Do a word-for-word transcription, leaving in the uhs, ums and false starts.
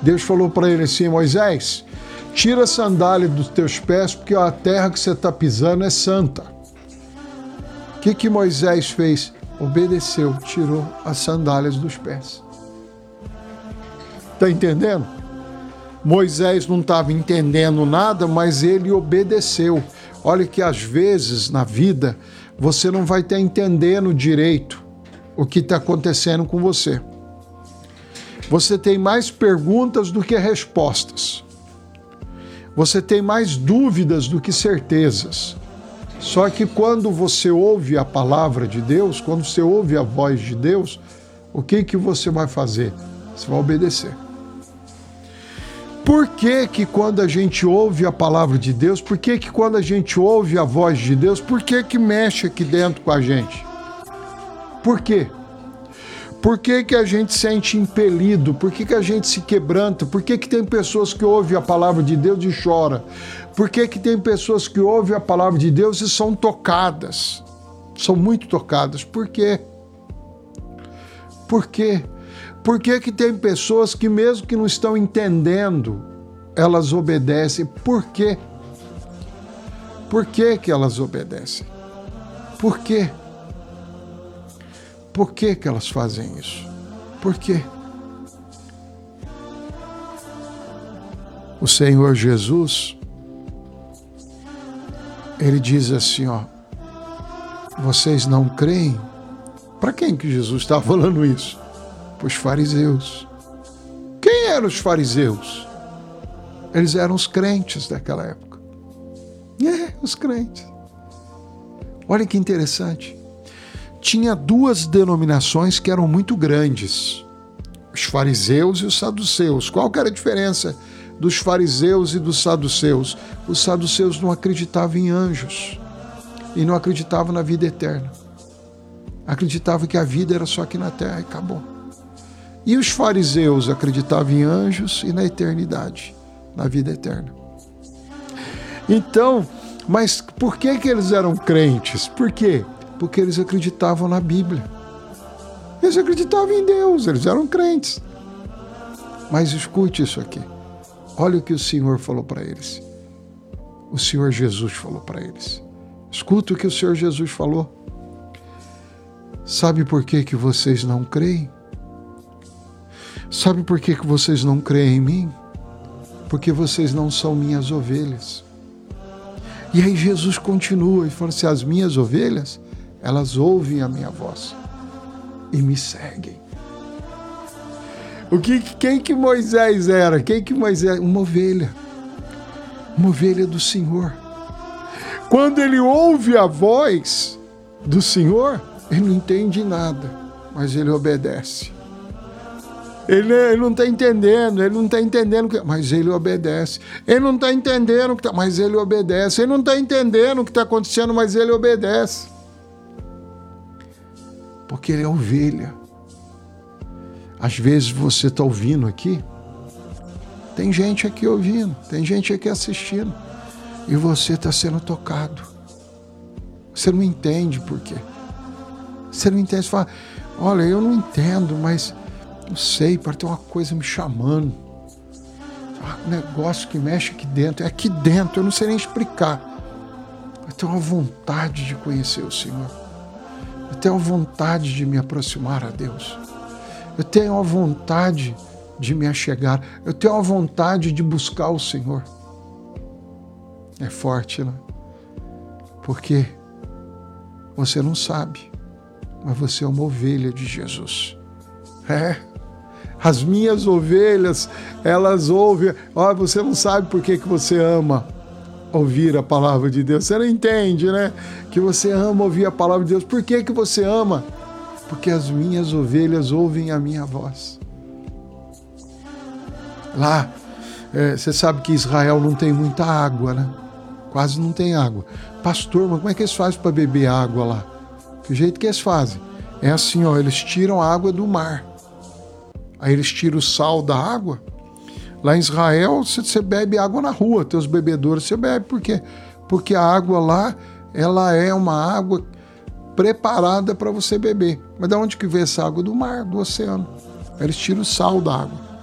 Deus falou para ele assim: Moisés, tira a sandália dos teus pés, porque a terra que você está pisando é santa. O que que Moisés fez? Obedeceu, tirou as sandálias dos pés. Está entendendo? Moisés não estava entendendo nada, mas ele obedeceu. Olha que às vezes na vida você não vai estar entendendo direito o que está acontecendo com você. Você tem mais perguntas do que respostas. Você tem mais dúvidas do que certezas. Só que quando você ouve a palavra de Deus, quando você ouve a voz de Deus, o que que você vai fazer? Você vai obedecer. Por que que quando a gente ouve a palavra de Deus, por que que quando a gente ouve a voz de Deus, por que que mexe aqui dentro com a gente? Por quê? Por que que a gente sente impelido? Por que que a gente se quebranta? Por que que tem pessoas que ouvem a palavra de Deus e choram? Por que que tem pessoas que ouvem a palavra de Deus e são tocadas? São muito tocadas. Por quê? Por quê? Por que que tem pessoas que mesmo que não estão entendendo, elas obedecem? Por quê? Por que que elas obedecem? Por quê? Por que que elas fazem isso? Por quê? O Senhor Jesus, ele diz assim, ó, vocês não creem? Para quem que Jesus está falando isso? Para os fariseus. Quem eram os fariseus? Eles eram os crentes daquela época. É, os crentes. Olha que interessante. Tinha duas denominações que eram muito grandes, os fariseus e os saduceus. Qual que era a diferença dos fariseus e dos saduceus? Os saduceus não acreditavam em anjos e não acreditavam na vida eterna. Acreditavam que a vida era só aqui na terra e acabou. E os fariseus acreditavam em anjos e na eternidade, na vida eterna. Então, mas por que que eles eram crentes? Por quê? Porque eles acreditavam na Bíblia. Eles acreditavam em Deus, eles eram crentes. Mas escute isso aqui. Olha o que o Senhor falou para eles. O Senhor Jesus falou para eles. Escuta o que o Senhor Jesus falou. Sabe por que que vocês não creem? Sabe por que que vocês não creem em mim? Porque vocês não são minhas ovelhas. E aí Jesus continua e fala assim, as minhas ovelhas, elas ouvem a minha voz e me seguem. O que, quem que Moisés era? Quem que Moisés? Uma ovelha. Uma ovelha do Senhor. Quando ele ouve a voz do Senhor, ele não entende nada, mas ele obedece. Ele, ele não está entendendo, ele não está entendendo, que, mas ele obedece. Ele não está entendendo, que tá, mas ele obedece. Ele não está entendendo o que está acontecendo, mas ele obedece. Porque ele é ovelha. Às vezes você está ouvindo aqui, tem gente aqui ouvindo, tem gente aqui assistindo, e você está sendo tocado. Você não entende por quê. Você não entende, você fala, olha, eu não entendo, mas não sei, para ter uma coisa me chamando. Um negócio que mexe aqui dentro, é aqui dentro, eu não sei nem explicar. Eu tenho uma vontade de conhecer o Senhor. Eu tenho uma vontade de me aproximar a Deus. Eu tenho uma vontade de me achegar. Eu tenho uma vontade de buscar o Senhor. É forte, né? Porque você não sabe, mas você é uma ovelha de Jesus. É. As minhas ovelhas, elas ouvem. Ó, você não sabe por que que você ama ouvir a palavra de Deus. Você não entende, né? Que você ama ouvir a palavra de Deus. Por que que você ama? Porque as minhas ovelhas ouvem a minha voz. Lá, é, você sabe que Israel não tem muita água, né? Quase não tem água. Pastor, mas como é que eles fazem para beber água lá? Que jeito que eles fazem? É assim, ó, eles tiram a água do mar. Aí eles tiram o sal da água. Lá em Israel, você bebe água na rua, teus bebedouros você bebe. Por quê? Porque a água lá, ela é uma água preparada para você beber. Mas de onde que vem essa água? Do mar, do oceano. Aí eles tiram o sal da água.